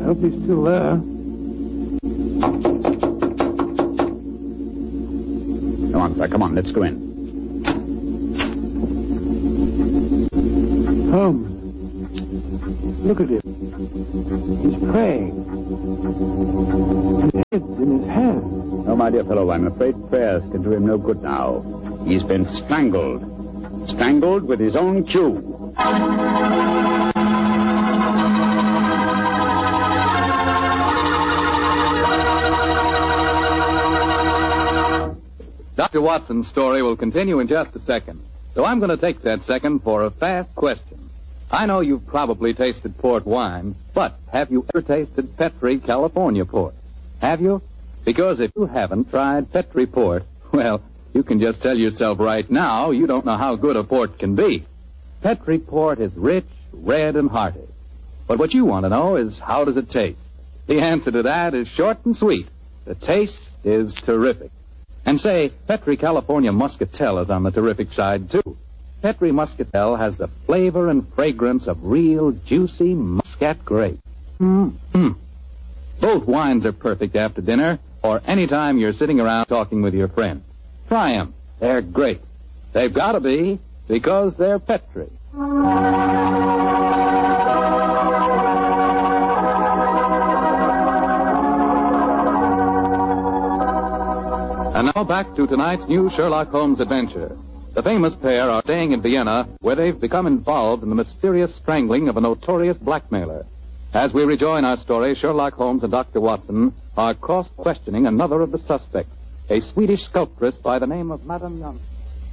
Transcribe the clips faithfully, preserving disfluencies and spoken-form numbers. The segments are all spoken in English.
hope he's still there. Come on, sir. Come on. Let's go in. Holmes. Look at him. He's praying. His head's in his hand. Oh, my dear fellow, I'm afraid prayers can do him no good now. He's been strangled. Strangled with his own cue. Doctor Watson's story will continue in just a second. So I'm going to take that second for a fast question. I know you've probably tasted port wine, but have you ever tasted Petri California port? Have you? Because if you haven't tried Petri port, well, you can just tell yourself right now you don't know how good a port can be. Petri port is rich, red, and hearty. But what you want to know is, how does it taste? The answer to that is short and sweet. The taste is terrific. And say, Petri California Muscatel is on the terrific side, too. Petri Muscatel has the flavor and fragrance of real, juicy Muscat grape. Mm-hmm. Both wines are perfect after dinner or any time you're sitting around talking with your friends. Try them. They're great. They've got to be, because they're Petri. And now back to tonight's new Sherlock Holmes adventure. The famous pair are staying in Vienna, where they've become involved in the mysterious strangling of a notorious blackmailer. As we rejoin our story, Sherlock Holmes and Doctor Watson are cross-questioning another of the suspects, a Swedish sculptress by the name of Madame Young.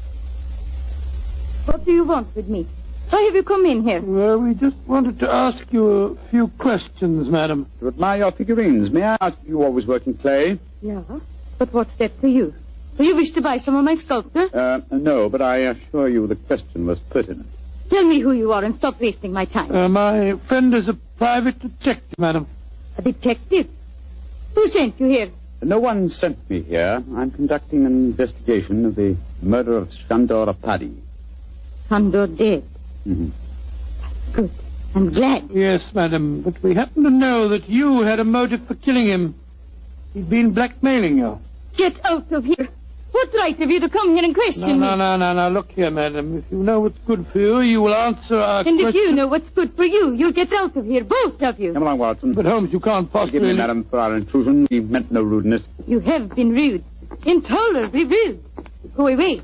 What do you want with me? Why have you come in here? Well, we just wanted to ask you a few questions, madam. To admire your figurines, may I ask if you always work in clay? Yeah, but what's that to you? Do you wish to buy some of my sculpture? Uh, no, but I assure you the question was pertinent. Tell me who you are and stop wasting my time. Uh, my friend is a private detective, madam. A detective? Who sent you here? No one sent me here. I'm conducting an investigation of the murder of Shandor Apadi. Shandor dead? Mm-hmm. Good. I'm glad. Yes, madam, but we happen to know that you had a motive for killing him. He'd been blackmailing you. Get out of here. What right have you to come here and question no, me? No, no, no, no. Look here, madam. If you know what's good for you, you will answer our and question. And if you know what's good for you, you'll get out of here, both of you. Come along, Watson. But, Holmes, you can't possibly... Forgive me, madam, for our intrusion. We meant no rudeness. You have been rude. Intolerably rude. Go away.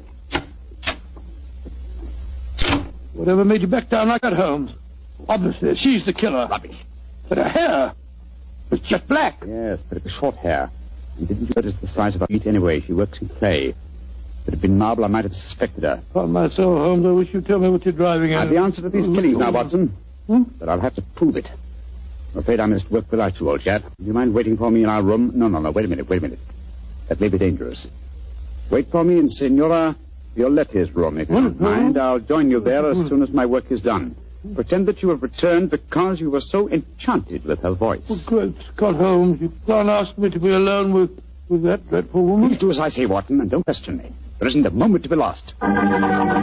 Whatever made you back down like that, Holmes? Obviously, she's the killer. Rubbish. But her hair was jet black. Yes, but it was short hair. And didn't you notice the size of her feet anyway? She works in clay. If it had been marble, I might have suspected her. Upon my soul, Holmes, I wish you'd tell me what you're driving at. I've the answer to these killings now, Watson. Hmm? But I'll have to prove it. I'm afraid I must work without you, old chap. Do you mind waiting for me in our room? No, no, no. Wait a minute, wait a minute. That may be dangerous. Wait for me in Senora Violetti's room, if you don't mind. I'll join you there as soon as my work is done. Pretend that you have returned because you were so enchanted with her voice. Oh, good Scott Holmes, you can't ask me to be alone with, with that dreadful woman. Please do as I say, Watson, and don't question me. There isn't a moment to be lost.